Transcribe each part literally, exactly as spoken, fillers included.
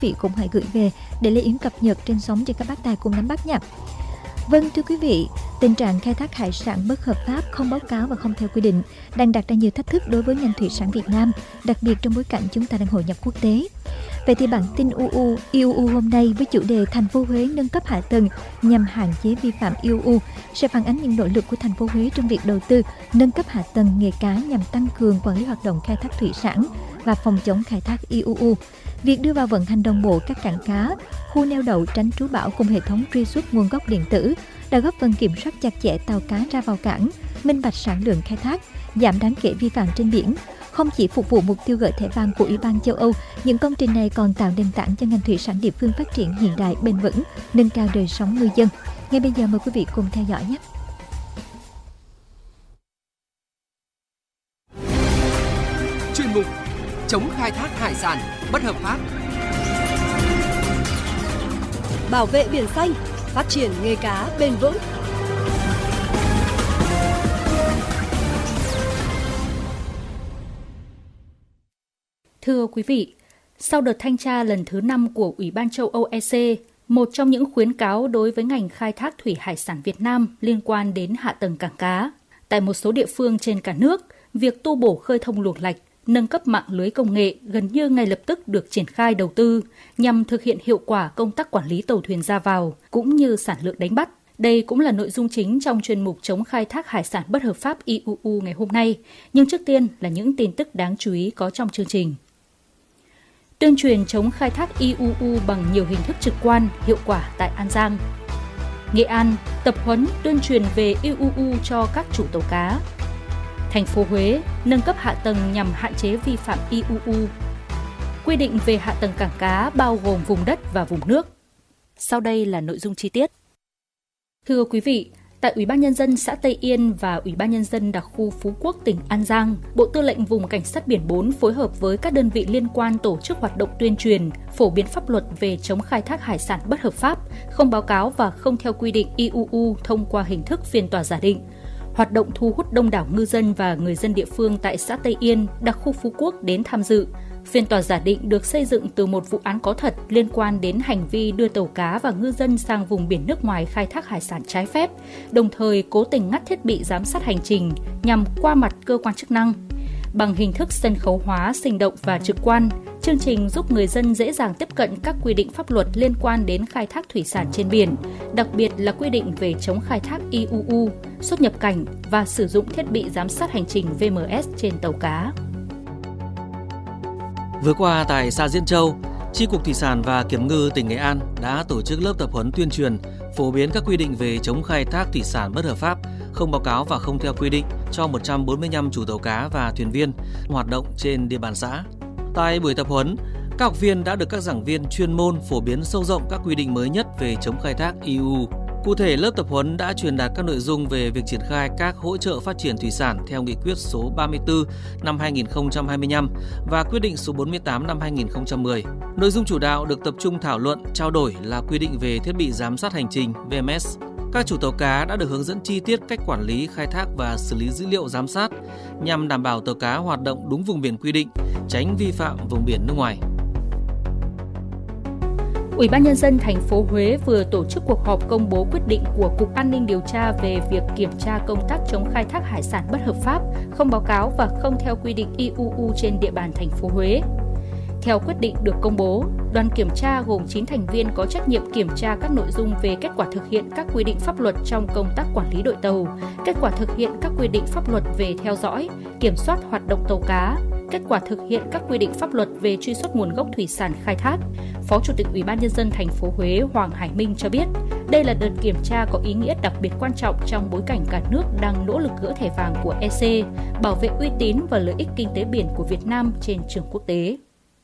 vị cũng hãy gửi về để Lê Yến cập nhật trên sóng cho các bác tài cùng nắm bắt nha. Vâng, thưa quý vị, tình trạng khai thác hải sản bất hợp pháp, không báo cáo và không theo quy định đang đặt ra nhiều thách thức đối với ngành thủy sản Việt Nam, đặc biệt trong bối cảnh chúng ta đang hội nhập quốc tế. Vậy thì bản tin u u i u u hôm nay với chủ đề thành phố Huế nâng cấp hạ tầng nhằm hạn chế vi phạm i u u sẽ phản ánh những nỗ lực của thành phố Huế trong việc đầu tư nâng cấp hạ tầng nghề cá nhằm tăng cường quản lý hoạt động khai thác thủy sản và phòng chống khai thác i u u. Việc đưa vào vận hành đồng bộ các cảng cá, khu neo đậu tránh trú bão cùng hệ thống truy xuất nguồn gốc điện tử đã góp phần kiểm soát chặt chẽ tàu cá ra vào cảng, minh bạch sản lượng khai thác, giảm đáng kể vi phạm trên biển. Không chỉ phục vụ mục tiêu gỡ thẻ vàng của Ủy ban châu Âu, những công trình này còn tạo nền tảng cho ngành thủy sản địa phương phát triển hiện đại, bền vững, nâng cao đời sống ngư dân. Ngay bây giờ mời quý vị cùng theo dõi nhé. Chuyên mục chống khai thác hải sản bất hợp pháp, bảo vệ biển xanh, phát triển nghề cá bền vững. Thưa quý vị, sau đợt thanh tra lần thứ năm của Ủy ban châu Âu e xê, một trong những khuyến cáo đối với ngành khai thác thủy hải sản Việt Nam liên quan đến hạ tầng cảng cá. Tại một số địa phương trên cả nước, việc tu bổ khơi thông luồng lạch, nâng cấp mạng lưới công nghệ gần như ngay lập tức được triển khai đầu tư nhằm thực hiện hiệu quả công tác quản lý tàu thuyền ra vào cũng như sản lượng đánh bắt. Đây cũng là nội dung chính trong chuyên mục chống khai thác hải sản bất hợp pháp i u u ngày hôm nay. Nhưng trước tiên là những tin tức đáng chú ý có trong chương trình. Tuyên truyền chống khai thác i u u bằng nhiều hình thức trực quan, hiệu quả tại An Giang. Nghệ An, tập huấn tuyên truyền về i u u cho các chủ tàu cá. Thành phố Huế, nâng cấp hạ tầng nhằm hạn chế vi phạm i u u. Quy định về hạ tầng cảng cá bao gồm vùng đất và vùng nước. Sau đây là nội dung chi tiết. Thưa quý vị, tại Ủy ban Nhân dân xã Tây Yên và Ủy ban Nhân dân đặc khu Phú Quốc tỉnh An Giang, Bộ Tư lệnh Vùng Cảnh sát Biển bốn phối hợp với các đơn vị liên quan tổ chức hoạt động tuyên truyền, phổ biến pháp luật về chống khai thác hải sản bất hợp pháp, không báo cáo và không theo quy định i u u thông qua hình thức phiên tòa giả định. Hoạt động thu hút đông đảo ngư dân và người dân địa phương tại xã Tây Yên, đặc khu Phú Quốc đến tham dự. Phiên tòa giả định được xây dựng từ một vụ án có thật liên quan đến hành vi đưa tàu cá và ngư dân sang vùng biển nước ngoài khai thác hải sản trái phép, đồng thời cố tình ngắt thiết bị giám sát hành trình nhằm qua mặt cơ quan chức năng. Bằng hình thức sân khấu hóa, sinh động và trực quan, chương trình giúp người dân dễ dàng tiếp cận các quy định pháp luật liên quan đến khai thác thủy sản trên biển, đặc biệt là quy định về chống khai thác i u u, xuất nhập cảnh và sử dụng thiết bị giám sát hành trình vê em ét trên tàu cá. Vừa qua tại xã Diễn Châu, Chi cục Thủy sản và Kiểm ngư tỉnh Nghệ An đã tổ chức lớp tập huấn tuyên truyền phổ biến các quy định về chống khai thác thủy sản bất hợp pháp, không báo cáo và không theo quy định cho một trăm bốn mươi lăm chủ tàu cá và thuyền viên hoạt động trên địa bàn xã. Tại buổi tập huấn, các học viên đã được các giảng viên chuyên môn phổ biến sâu rộng các quy định mới nhất về chống khai thác i u u. Cụ thể, lớp tập huấn đã truyền đạt các nội dung về việc triển khai các hỗ trợ phát triển thủy sản theo nghị quyết số ba mươi tư năm hai nghìn không trăm hai mươi lăm và quyết định số bốn mươi tám năm hai nghìn không trăm mười. Nội dung chủ đạo được tập trung thảo luận, trao đổi là quy định về thiết bị giám sát hành trình vê em ét. Các chủ tàu cá đã được hướng dẫn chi tiết cách quản lý, khai thác và xử lý dữ liệu giám sát nhằm đảm bảo tàu cá hoạt động đúng vùng biển quy định, tránh vi phạm vùng biển nước ngoài. Ủy ban Nhân dân thành phố Huế vừa tổ chức cuộc họp công bố quyết định của Cục An ninh điều tra về việc kiểm tra công tác chống khai thác hải sản bất hợp pháp, không báo cáo và không theo quy định i u u trên địa bàn thành phố Huế. Theo quyết định được công bố, đoàn kiểm tra gồm chín thành viên có trách nhiệm kiểm tra các nội dung về kết quả thực hiện các quy định pháp luật trong công tác quản lý đội tàu, kết quả thực hiện các quy định pháp luật về theo dõi, kiểm soát hoạt động tàu cá, kết quả thực hiện các quy định pháp luật về truy xuất nguồn gốc thủy sản khai thác. Phó Chủ tịch Ủy ban Nhân dân thành phố Huế Hoàng Hải Minh cho biết, đây là đợt kiểm tra có ý nghĩa đặc biệt quan trọng trong bối cảnh cả nước đang nỗ lực gỡ thẻ vàng của e xê, bảo vệ uy tín và lợi ích kinh tế biển của Việt Nam trên trường quốc tế.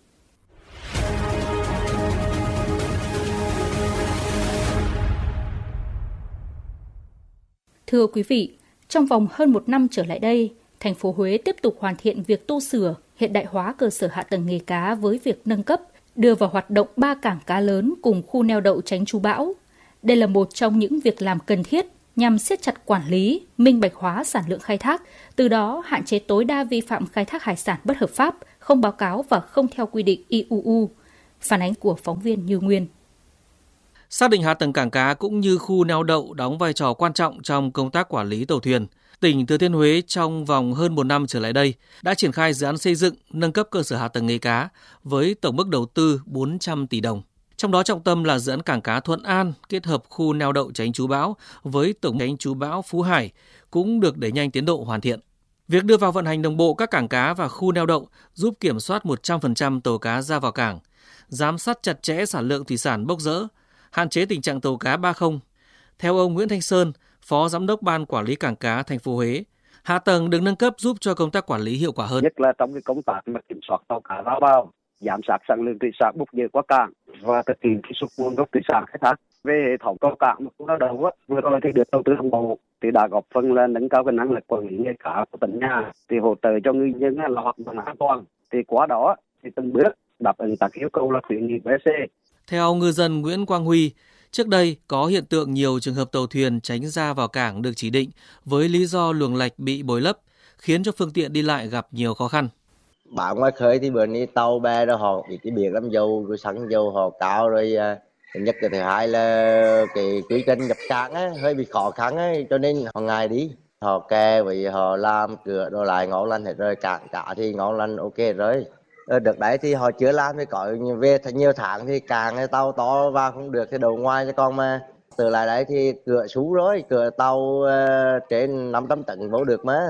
Thưa quý vị, trong vòng hơn một năm trở lại đây, thành phố Huế tiếp tục hoàn thiện việc tu sửa, hiện đại hóa cơ sở hạ tầng nghề cá với việc nâng cấp, đưa vào hoạt động ba cảng cá lớn cùng khu neo đậu tránh trú bão. Đây là một trong những việc làm cần thiết nhằm siết chặt quản lý, minh bạch hóa sản lượng khai thác, từ đó hạn chế tối đa vi phạm khai thác hải sản bất hợp pháp, không báo cáo và không theo quy định i u u. Phản ánh của phóng viên Như Nguyên. Xác định hạ tầng cảng cá cũng như khu neo đậu đóng vai trò quan trọng trong công tác quản lý tàu thuyền. Tỉnh Thừa Thiên Huế trong vòng hơn một năm trở lại đây đã triển khai dự án xây dựng, nâng cấp cơ sở hạ tầng nghề cá với tổng mức đầu tư bốn trăm tỷ đồng. Trong đó trọng tâm là dự án cảng cá Thuận An kết hợp khu neo đậu tránh trú bão với tổng tránh trú bão Phú Hải cũng được đẩy nhanh tiến độ hoàn thiện. Việc đưa vào vận hành đồng bộ các cảng cá và khu neo đậu giúp kiểm soát một trăm phần trăm tàu cá ra vào cảng, giám sát chặt chẽ sản lượng thủy sản bốc rỡ, hạn chế tình trạng tàu cá ba không. Theo ông Nguyễn Thanh Sơn, Phó Giám đốc Ban Quản lý Cảng cá thành phố Huế, hạ tầng được nâng cấp giúp cho công tác quản lý hiệu quả hơn. Nhất là trong cái công tác mà kiểm soát tàu cá ra vào, giám sát sản lượng thủy sản bốc rỡ qua cảng và thực hiện truy xuất nguồn gốc thủy sản khai thác. Về hệ thống tàu cảng mà cũng đã đầu á, vừa rồi thì được đầu tư đồng bộ thì đã góp phần là nâng cao cái năng lực quản lý nghề cá của tỉnh nhà, thì hỗ trợ cho ngư dân là hoạt động an toàn. Thì qua đó thì từng bước đáp ứng các yêu cầu là khuyến nghị của e xê. Theo ngư dân Nguyễn Quang Huy, trước đây có hiện tượng nhiều trường hợp tàu thuyền tránh ra vào cảng được chỉ định với lý do luồng lạch bị bồi lấp, khiến cho phương tiện đi lại gặp nhiều khó khăn. Bạn ngoài khơi thì bữa nay tàu bè đó họ bị cái biển làm dầu rồi xăng dầu họ cao rồi, nhất cái thứ hai là cái quy trình nhập cảng á hơi bị khó khăn á, cho nên họ ngại đi. Họ kè vì họ làm cửa đồ lại ngon lành hết rồi, cảng cả thì ngon lành ok rồi. Được đấy thì họ chưa làm thì có về nhiều tháng thì càng tàu to vào không được thì đầu ngoài cho con mà từ lại đấy thì cửa sú rồi, cửa tàu uh, trên năm trăm tấn vô được mà.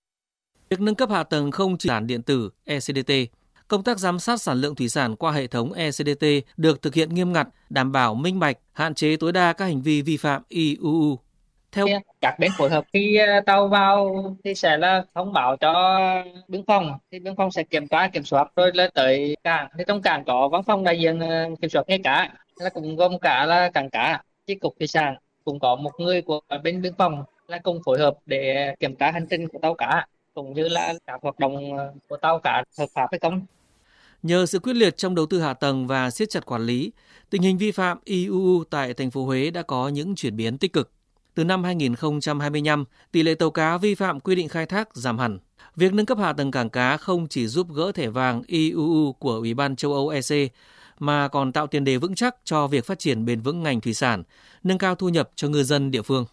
Việc nâng cấp hạ tầng không chỉ sản điện tử e xê đê tê, công tác giám sát sản lượng thủy sản qua hệ thống e xê đê tê được thực hiện nghiêm ngặt, đảm bảo minh bạch, hạn chế tối đa các hành vi vi phạm i u u. Theo các bên phối hợp khi tàu vào thì sẽ là thông báo cho biên phòng, thì biên phòng sẽ kiểm tra kiểm soát rồi là tới cảng. Thì trong cảng có văn phòng đại diện kiểm soát nghề cá, là cũng gồm cả là cảng cá, chi cục thủy sản, cũng có một người của bên biên phòng là cùng phối hợp để kiểm tra hành trình của tàu cá cũng như là các hoạt động của tàu cá hợp pháp hay không. Nhờ sự quyết liệt trong đầu tư hạ tầng và siết chặt quản lý, tình hình vi phạm i u u tại thành phố Huế đã có những chuyển biến tích cực. Từ năm hai nghìn không trăm hai mươi lăm, tỷ lệ tàu cá vi phạm quy định khai thác giảm hẳn. Việc nâng cấp hạ tầng cảng cá không chỉ giúp gỡ thẻ vàng i u u của Ủy ban châu Âu e xê, mà còn tạo tiền đề vững chắc cho việc phát triển bền vững ngành thủy sản, nâng cao thu nhập cho ngư dân địa phương.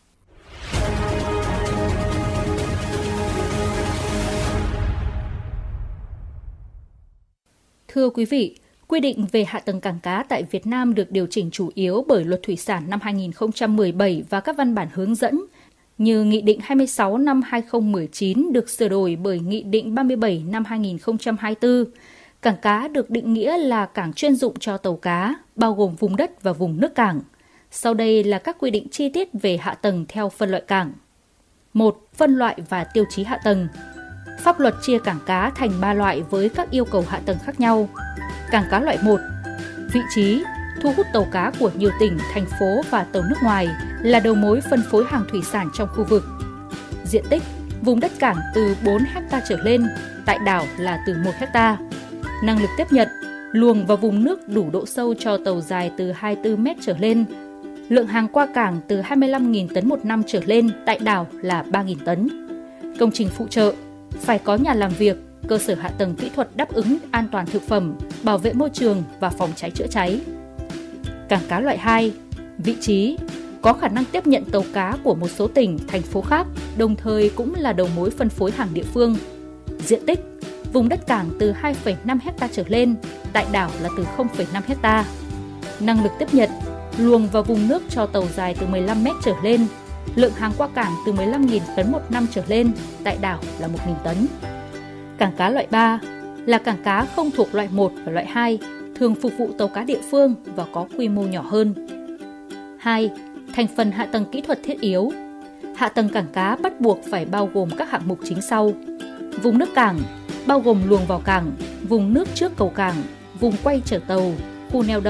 Thưa quý vị, quy định về hạ tầng cảng cá tại Việt Nam được điều chỉnh chủ yếu bởi Luật Thủy sản năm hai nghìn không trăm mười bảy và các văn bản hướng dẫn, như Nghị định hai mươi sáu năm hai nghìn không trăm mười chín được sửa đổi bởi Nghị định ba mươi bảy năm hai nghìn không trăm hai mươi tư. Cảng cá được định nghĩa là cảng chuyên dụng cho tàu cá, bao gồm vùng đất và vùng nước cảng. Sau đây là các quy định chi tiết về hạ tầng theo phân loại cảng. một. Phân loại và tiêu chí hạ tầng. Pháp luật chia cảng cá thành ba loại với các yêu cầu hạ tầng khác nhau. Cảng cá loại một, vị trí, thu hút tàu cá của nhiều tỉnh, thành phố và tàu nước ngoài, là đầu mối phân phối hàng thủy sản trong khu vực. Diện tích, vùng đất cảng từ bốn héc ta trở lên, tại đảo là từ một héc ta. Năng lực tiếp nhận, luồng vào vùng nước đủ độ sâu cho tàu dài từ hai mươi tư mét trở lên. Lượng hàng qua cảng từ hai mươi lăm nghìn tấn một năm trở lên, tại đảo là ba nghìn tấn. Công trình phụ trợ, phải có nhà làm việc, cơ sở hạ tầng kỹ thuật đáp ứng an toàn thực phẩm, bảo vệ môi trường và phòng cháy chữa cháy. Cảng cá loại hai, vị trí, có khả năng tiếp nhận tàu cá của một số tỉnh, thành phố khác, đồng thời cũng là đầu mối phân phối hàng địa phương. Diện tích, vùng đất cảng từ hai phẩy năm héc ta trở lên, tại đảo là từ không phẩy năm héc ta. Năng lực tiếp nhận, luồng vào vùng nước cho tàu dài từ mười lăm mét trở lên, lượng hàng qua cảng từ mười lăm nghìn tấn một năm trở lên, tại đảo là một nghìn tấn. Cảng cá loại ba là cảng cá không thuộc loại một và loại hai, thường phục vụ tàu cá địa phương và có quy mô nhỏ hơn. hai. Thành phần hạ tầng kỹ thuật thiết yếu. Hạ tầng cảng cá bắt buộc phải bao gồm các hạng mục chính sau. Vùng nước cảng, bao gồm luồng vào cảng, vùng nước trước cầu cảng, vùng quay chở tàu, khu neo đậu,